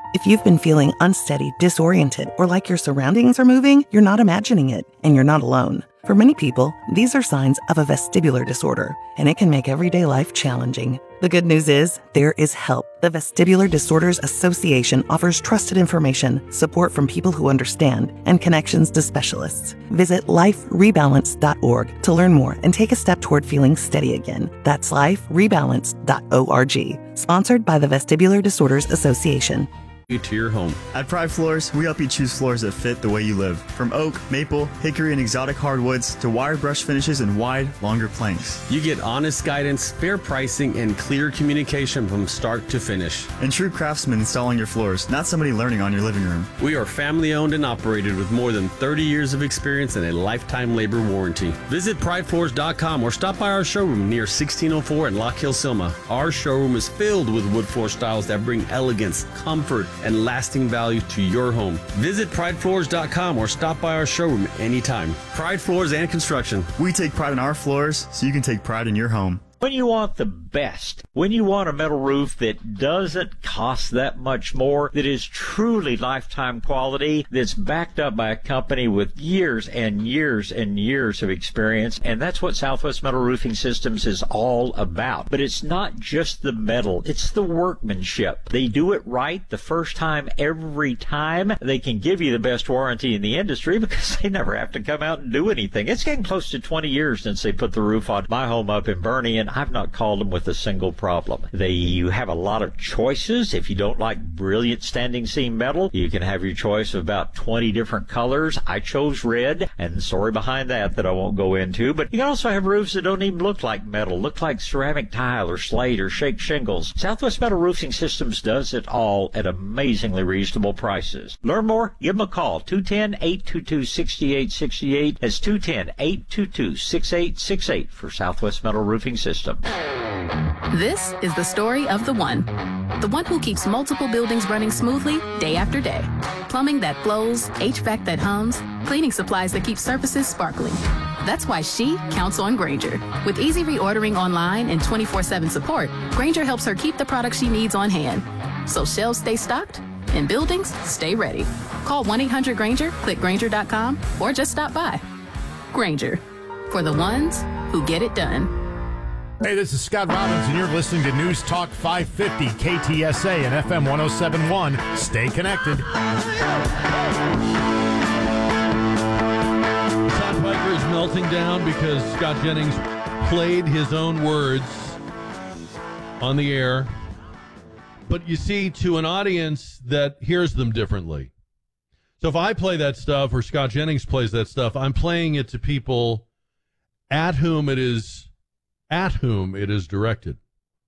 If you've been feeling unsteady, disoriented, or like your surroundings are moving, you're not imagining it, and you're not alone. For many people, these are signs of a vestibular disorder, and it can make everyday life challenging. The good news is, there is help. The Vestibular Disorders Association offers trusted information, support from people who understand, and connections to specialists. Visit liferebalance.org to learn more and take a step toward feeling steady again. That's liferebalance.org. Sponsored by the Vestibular Disorders Association. To your home. At Pride Floors, we help you choose floors that fit the way you live. From oak, maple, hickory, and exotic hardwoods to wire brush finishes and wide, longer planks. You get honest guidance, fair pricing, and clear communication from start to finish. And true craftsmen installing your floors, not somebody learning on your living room. We are family owned and operated with more than 30 years of experience and a lifetime labor warranty. Visit pridefloors.com or stop by our showroom near 1604 in Lock Hill, Selma. Our showroom is filled with wood floor styles that bring elegance, comfort, and lasting value to your home. Visit pridefloors.com or stop by our showroom anytime. Pride Floors and Construction. We take pride in our floors so you can take pride in your home. When you want the best, when you want a metal roof that doesn't cost that much more, that is truly lifetime quality, that's backed up by a company with years and years and years of experience, and that's what Southwest Metal Roofing Systems is all about. But it's not just the metal, it's the workmanship. They do it right the first time, every time. They can give you the best warranty in the industry because they never have to come out and do anything. It's getting close to 20 years since they put the roof on my home up in Bernie, and I've not called them with a single problem. You have a lot of choices. If you don't like brilliant standing seam metal, you can have your choice of about 20 different colors. I chose red, and the story behind that I won't go into. But you can also have roofs that don't even look like metal, look like ceramic tile or slate or shake shingles. Southwest Metal Roofing Systems does it all at amazingly reasonable prices. Learn more? Give them a call. 210-822-6868. That's 210-822-6868 for Southwest Metal Roofing Systems. This is the story of the one who keeps multiple buildings running smoothly day after day. Plumbing that flows, HVAC that hums, cleaning supplies that keep surfaces sparkling. That's why she counts on Grainger. With easy reordering online and 24/7 support, Grainger helps her keep the products she needs on hand, so shelves stay stocked and buildings stay ready. Call 1-800-GRAINGER, click Grainger.com, or just stop by. Grainger, for the ones who get it done. Hey, this is Scott Robbins, and you're listening to News Talk 550 KTSA and FM 107.1. Stay connected. Sandpiper is melting down because Scott Jennings played his own words on the air. But you see, to an audience that hears them differently. So if I play that stuff or Scott Jennings plays that stuff, I'm playing it to people at whom it is directed.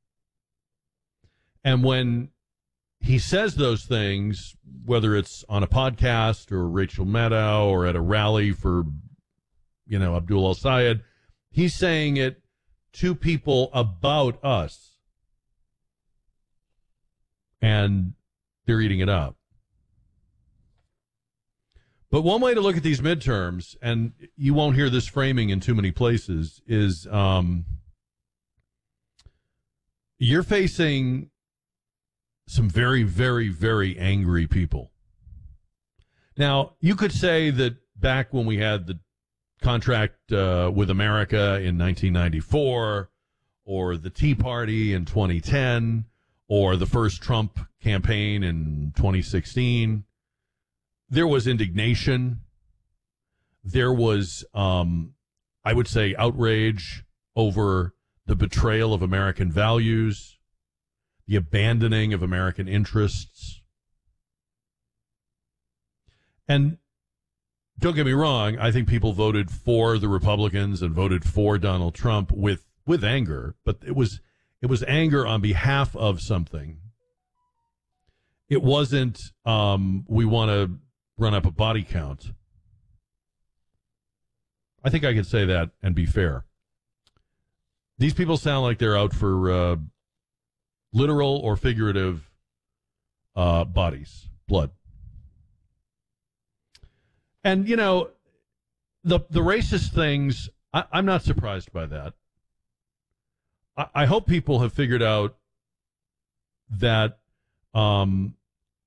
And when he says those things, whether it's on a podcast or Rachel Maddow or at a rally for, Abdul El-Sayed, he's saying it to people about us. And they're eating it up. But one way to look at these midterms, and you won't hear this framing in too many places, is you're facing some very, very, very angry people. Now, you could say that back when we had the contract with America in 1994, or the Tea Party in 2010, or the first Trump campaign in 2016, there was indignation. There was, I would say, outrage over the betrayal of American values, the abandoning of American interests. And don't get me wrong, I think people voted for the Republicans and voted for Donald Trump with anger, but it was anger on behalf of something. It wasn't, we want to run up a body count. I think I could say that and be fair. These people sound like they're out for literal or figurative bodies, blood. And, the racist things, I'm not surprised by that. I hope people have figured out that